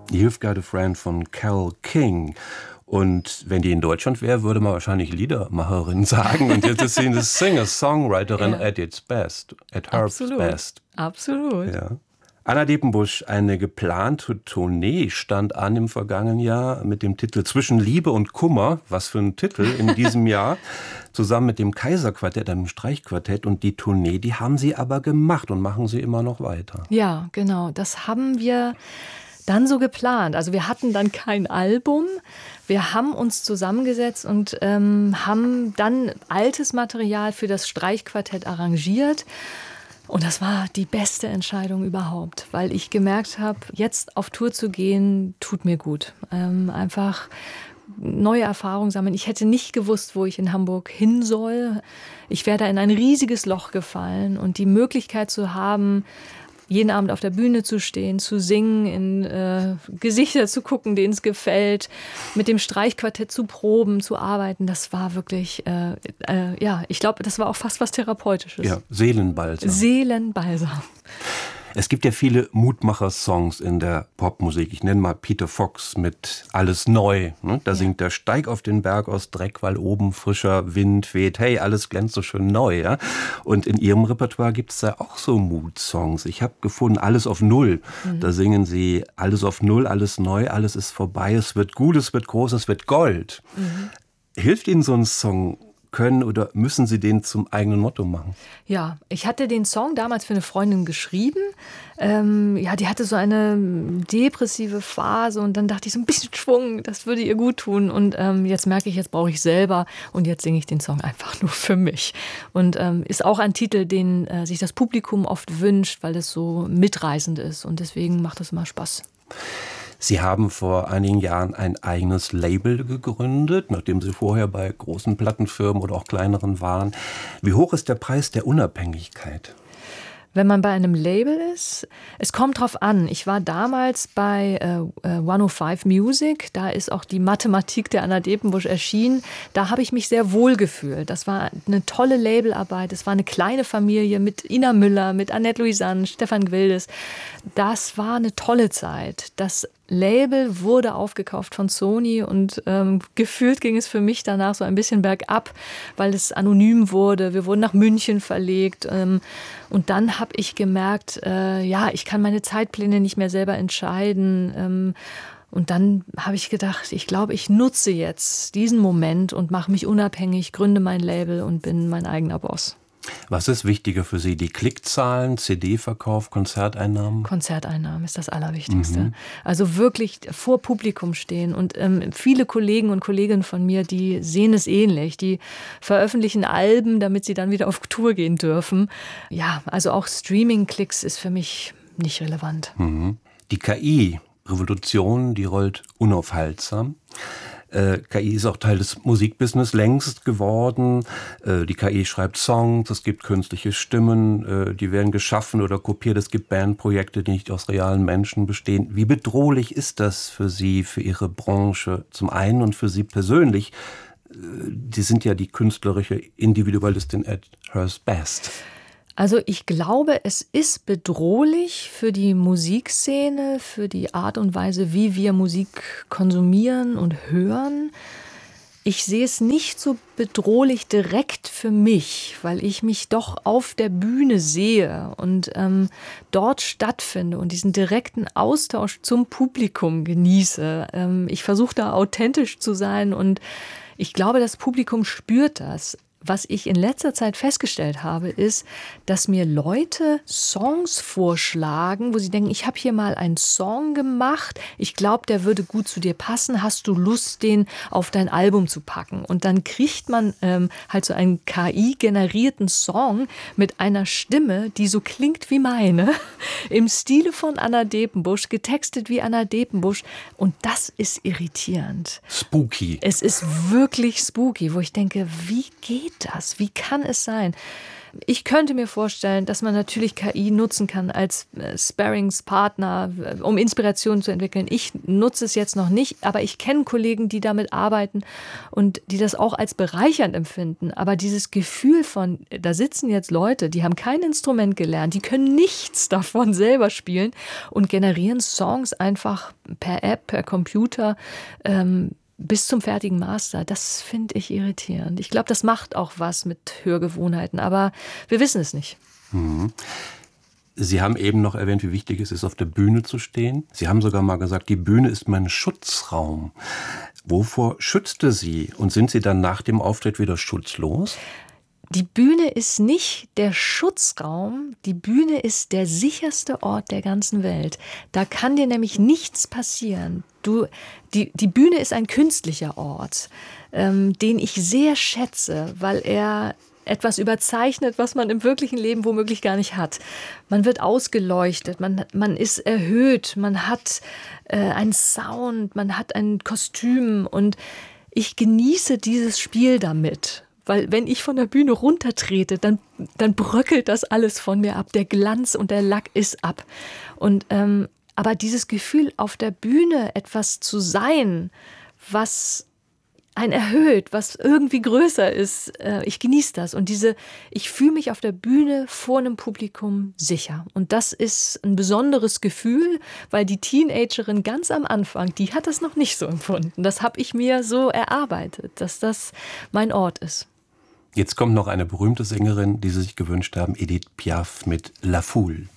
You've Got a Friend von Carole King. Und wenn die in Deutschland wäre, würde man wahrscheinlich Liedermacherin sagen. Und jetzt ist sie eine Singer-Songwriterin at its best, at her best. Absolut. Ja. Anna Depenbusch, eine geplante Tournee stand an im vergangenen Jahr mit dem Titel Zwischen Liebe und Kummer. Was für ein Titel in diesem Jahr. Zusammen mit dem Kaiserquartett, einem Streichquartett. Und die Tournee, die haben Sie aber gemacht und machen Sie immer noch weiter. Ja, genau. Das haben wir dann so geplant. Also wir hatten dann kein Album. Wir haben uns zusammengesetzt und haben dann altes Material für das Streichquartett arrangiert. Und das war die beste Entscheidung überhaupt, weil ich gemerkt habe, jetzt auf Tour zu gehen, tut mir gut. Einfach neue Erfahrungen sammeln. Ich hätte nicht gewusst, wo ich in Hamburg hin soll. Ich wäre da in ein riesiges Loch gefallen und die Möglichkeit zu haben, jeden Abend auf der Bühne zu stehen, zu singen, in Gesichter zu gucken, denen es gefällt, mit dem Streichquartett zu proben, zu arbeiten, das war wirklich, ich glaube, das war auch fast was Therapeutisches. Ja, Seelenbalsam. Seelenbalsam. Es gibt ja viele Mutmacher-Songs in der Popmusik. Ich nenne mal Peter Fox mit Alles neu. Da singt er: Steig auf den Berg aus Dreck, weil oben frischer Wind weht. Hey, alles glänzt so schön neu. Ja? Und in Ihrem Repertoire gibt es da auch so Mut-Songs. Ich habe gefunden, Alles auf Null. Da singen Sie: Alles auf Null, alles neu, alles ist vorbei. Es wird gut, es wird groß, es wird Gold. Hilft Ihnen so ein Song? Können oder müssen Sie den zum eigenen Motto machen? Ja, ich hatte den Song damals für eine Freundin geschrieben. Die hatte so eine depressive Phase und dann dachte ich, so ein bisschen Schwung, das würde ihr gut tun. Und jetzt merke ich, jetzt brauche ich selber und jetzt singe ich den Song einfach nur für mich. Und ist auch ein Titel, den sich das Publikum oft wünscht, weil es so mitreißend ist und deswegen macht es immer Spaß. Sie haben vor einigen Jahren ein eigenes Label gegründet, nachdem Sie vorher bei großen Plattenfirmen oder auch kleineren waren. Wie hoch ist der Preis der Unabhängigkeit? Wenn man bei einem Label ist, es kommt drauf an. Ich war damals bei 105 Music, da ist auch die Mathematik der Anna Depenbusch erschienen. Da habe ich mich sehr wohl gefühlt. Das war eine tolle Labelarbeit. Es war eine kleine Familie mit Ina Müller, mit Annette Louisanne, Stefan Gwildes. Das war eine tolle Zeit. Das Label wurde aufgekauft von Sony und gefühlt ging es für mich danach so ein bisschen bergab, weil es anonym wurde. Wir wurden nach München verlegt und dann habe ich gemerkt, ich kann meine Zeitpläne nicht mehr selber entscheiden. Und dann habe ich gedacht, ich glaube, ich nutze jetzt diesen Moment und mache mich unabhängig, gründe mein Label und bin mein eigener Boss. Was ist wichtiger für Sie? Die Klickzahlen, CD-Verkauf, Konzerteinnahmen? Konzerteinnahmen ist das Allerwichtigste. Also wirklich vor Publikum stehen. Und viele Kollegen und Kolleginnen von mir, die sehen es ähnlich. Die veröffentlichen Alben, damit sie dann wieder auf Tour gehen dürfen. Ja, also auch Streaming-Klicks ist für mich nicht relevant. Die KI-Revolution, die rollt unaufhaltsam. KI ist auch Teil des Musikbusiness längst geworden. Die KI schreibt Songs, es gibt künstliche Stimmen, die werden geschaffen oder kopiert. Es gibt Bandprojekte, die nicht aus realen Menschen bestehen. Wie bedrohlich ist das für Sie, für Ihre Branche zum einen und für Sie persönlich? Sie sind ja die künstlerische Individualistin at her best. Also ich glaube, es ist bedrohlich für die Musikszene, für die Art und Weise, wie wir Musik konsumieren und hören. Ich sehe es nicht so bedrohlich direkt für mich, weil ich mich doch auf der Bühne sehe und dort stattfinde und diesen direkten Austausch zum Publikum genieße. Ich versuche da authentisch zu sein und ich glaube, das Publikum spürt das. Was ich in letzter Zeit festgestellt habe, ist, dass mir Leute Songs vorschlagen, wo sie denken, ich habe hier mal einen Song gemacht, ich glaube, der würde gut zu dir passen, hast du Lust, den auf dein Album zu packen? Und dann kriegt man halt so einen KI-generierten Song mit einer Stimme, die so klingt wie meine, im Stile von Anna Depenbusch, getextet wie Anna Depenbusch. Und das ist irritierend. Spooky. Es ist wirklich spooky, wo ich denke, wie geht das? Wie kann es sein? Ich könnte mir vorstellen, dass man natürlich KI nutzen kann als Sparringspartner, um Inspiration zu entwickeln. Ich nutze es jetzt noch nicht, aber ich kenne Kollegen, die damit arbeiten und die das auch als bereichernd empfinden. Aber dieses Gefühl von, da sitzen jetzt Leute, die haben kein Instrument gelernt, die können nichts davon selber spielen und generieren Songs einfach per App, per Computer, bis zum fertigen Master, das finde ich irritierend. Ich glaube, das macht auch was mit Hörgewohnheiten, aber wir wissen es nicht. Sie haben eben noch erwähnt, wie wichtig es ist, auf der Bühne zu stehen. Sie haben sogar mal gesagt, die Bühne ist mein Schutzraum. Wovor schützte Sie? Und sind Sie dann nach dem Auftritt wieder schutzlos? Die Bühne ist nicht der Schutzraum, die Bühne ist der sicherste Ort der ganzen Welt. Da kann dir nämlich nichts passieren. Die Bühne ist ein künstlicher Ort, den ich sehr schätze, weil er etwas überzeichnet, was man im wirklichen Leben womöglich gar nicht hat. Man wird ausgeleuchtet, man ist erhöht, man hat einen Sound, man hat ein Kostüm und ich genieße dieses Spiel damit. Weil wenn ich von der Bühne runtertrete, dann bröckelt das alles von mir ab. Der Glanz und der Lack ist ab. Und aber dieses Gefühl, auf der Bühne etwas zu sein, was einen erhöht, was irgendwie größer ist, ich genieße das. Und ich fühle mich auf der Bühne vor einem Publikum sicher. Und das ist ein besonderes Gefühl, weil die Teenagerin ganz am Anfang, die hat das noch nicht so empfunden. Das habe ich mir so erarbeitet, dass das mein Ort ist. Jetzt kommt noch eine berühmte Sängerin, die Sie sich gewünscht haben, Edith Piaf mit La Foule.